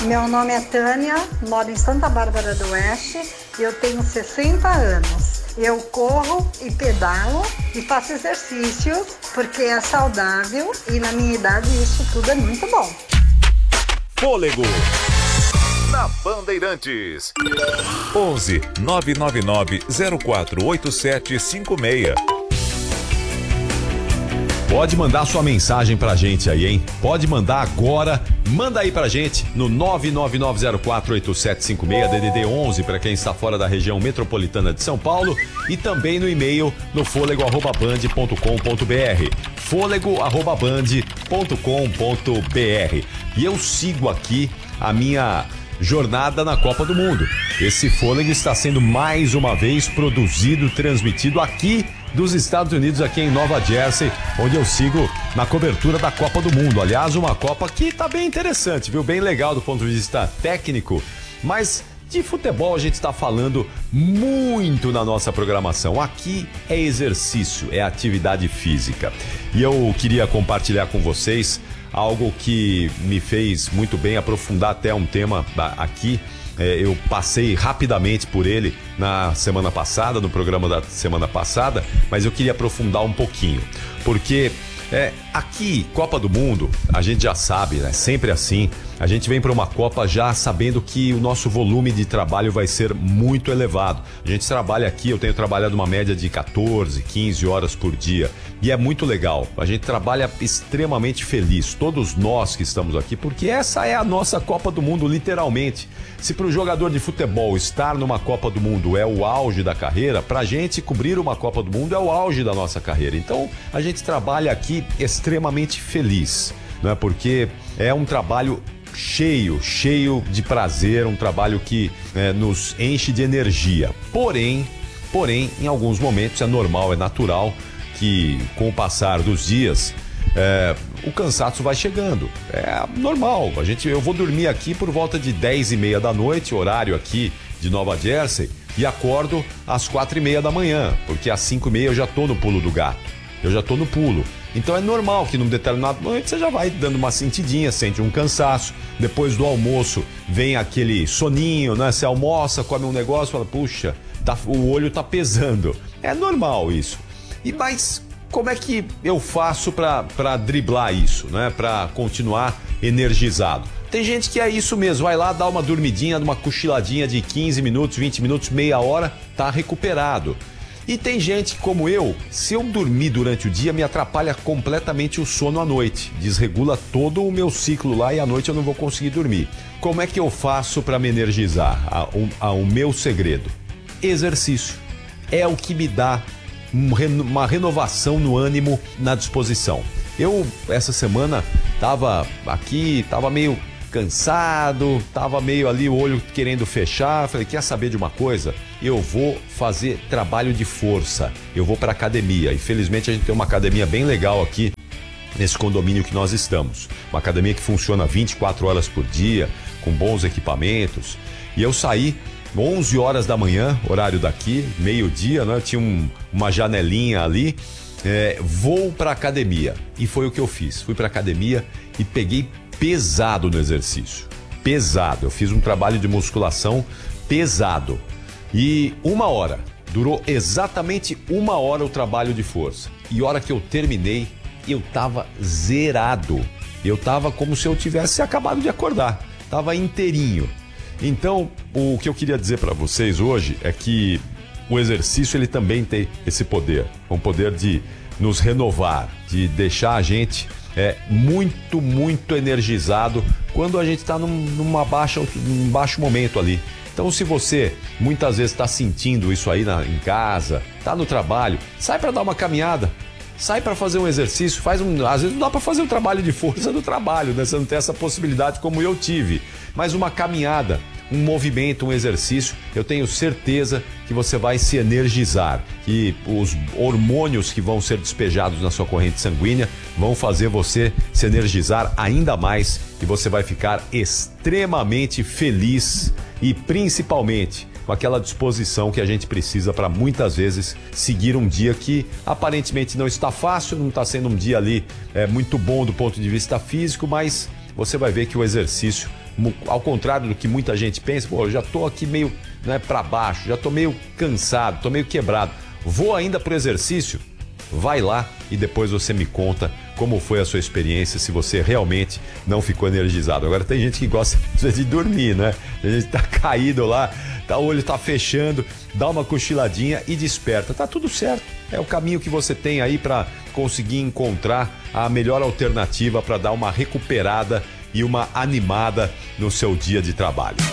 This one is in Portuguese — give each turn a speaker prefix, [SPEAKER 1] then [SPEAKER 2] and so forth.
[SPEAKER 1] Meu nome é Tânia, moro em Santa Bárbara do Oeste e eu tenho 60 anos. Eu corro e pedalo e faço exercícios porque é saudável e na minha idade isso tudo é muito bom.
[SPEAKER 2] Fôlego na Bandeirantes. 11 999 048756.
[SPEAKER 3] Pode mandar sua mensagem pra gente aí, hein? Pode mandar agora. Manda aí pra gente no 999048756, DDD 11 para quem está fora da região metropolitana de São Paulo, e também no e-mail no fôlego@band.com.br. fôlego@band.com.br. E eu sigo aqui a minha jornada na Copa do Mundo. Esse Fôlego está sendo mais uma vez produzido, transmitido aqui dos Estados Unidos, aqui em Nova Jersey, onde eu sigo na cobertura da Copa do Mundo. Aliás, uma Copa que tá bem interessante, viu? Bem legal do ponto de vista técnico, mas de futebol a gente está falando muito na nossa programação. Aqui é exercício, é atividade física. E eu queria compartilhar com vocês algo que me fez muito bem aprofundar até um tema aqui. Eu passei rapidamente por ele na semana passada, no programa da semana passada, mas eu queria aprofundar um pouquinho, porque aqui, Copa do Mundo, a gente já sabe, né? Sempre assim, a gente vem para uma Copa já sabendo que o nosso volume de trabalho vai ser muito elevado. A gente trabalha aqui, eu tenho trabalhado uma média de 14, 15 horas por dia, e é muito legal. A gente trabalha extremamente feliz, todos nós que estamos aqui, porque essa é a nossa Copa do Mundo, literalmente. Se para o jogador de futebol estar numa Copa do Mundo é o auge da carreira, para a gente cobrir uma Copa do Mundo é o auge da nossa carreira. Então a gente trabalha aqui extremamente feliz, né? Porque é um trabalho cheio de prazer, um trabalho que nos enche de energia. Porém, em alguns momentos é normal, é natural que com o passar dos dias o cansaço vai chegando. É normal. Eu vou dormir aqui por volta de 10h30 da noite, horário aqui de Nova Jersey, e acordo às 4h30 da manhã, porque às 5h30 eu já tô no pulo do gato. Eu já tô no pulo. Então é normal que num determinado momento você já vai dando uma sentidinha, sente um cansaço. Depois do almoço vem aquele soninho, né? Você almoça, come um negócio, fala, puxa, o olho tá pesando. É normal isso. Mas como é que eu faço para driblar isso, né? Para continuar energizado? Tem gente que é isso mesmo, vai lá, dá uma dormidinha, uma cochiladinha de 15 minutos, 20 minutos, meia hora, tá recuperado. E tem gente como eu, se eu dormir durante o dia, me atrapalha completamente o sono à noite. Desregula todo o meu ciclo lá e à noite eu não vou conseguir dormir. Como é que eu faço para me energizar? O meu segredo: exercício. É o que me dá uma renovação no ânimo, na disposição. Eu, essa semana, tava meio cansado, tava meio ali o olho querendo fechar. Falei, quer saber de uma coisa? Eu vou fazer trabalho de força, eu vou para academia. E felizmente a gente tem uma academia bem legal aqui nesse condomínio que nós estamos, uma academia que funciona 24 horas por dia, com bons equipamentos. E eu saí 11 horas da manhã, horário daqui, meio-dia, né? Tinha uma janelinha ali. Vou para academia, e foi o que eu fiz. Fui para academia e peguei pesado no exercício, pesado. Eu fiz um trabalho de musculação pesado. E durou exatamente 1 hora o trabalho de força. E a hora que eu terminei, eu tava zerado. Eu tava como se eu tivesse acabado de acordar. Tava inteirinho. Então, o que eu queria dizer para vocês hoje é que o exercício ele também tem esse poder. Um poder de nos renovar, de deixar a gente muito energizado quando a gente está num baixo momento ali. Então, se você muitas vezes está sentindo isso aí em casa, está no trabalho, sai para dar uma caminhada, sai para fazer um exercício, às vezes não dá para fazer um trabalho de força no trabalho, né? Você não tem essa possibilidade como eu tive, mas uma caminhada, um movimento, um exercício, eu tenho certeza que você vai se energizar, que os hormônios que vão ser despejados na sua corrente sanguínea vão fazer você se energizar ainda mais e você vai ficar extremamente feliz e principalmente com aquela disposição que a gente precisa para muitas vezes seguir um dia que aparentemente não está fácil, não está sendo um dia ali muito bom do ponto de vista físico, mas você vai ver que o exercício ao contrário do que muita gente pensa, pô, eu já tô aqui meio, né, para baixo, já tô meio cansado, tô meio quebrado. Vou ainda pro exercício? Vai lá e depois você me conta como foi a sua experiência, se você realmente não ficou energizado. Agora tem gente que gosta de dormir, né? A gente tá caído lá, o olho tá fechando, dá uma cochiladinha e desperta. Tá tudo certo. É o caminho que você tem aí para conseguir encontrar a melhor alternativa para dar uma recuperada e uma animada no seu dia de trabalho.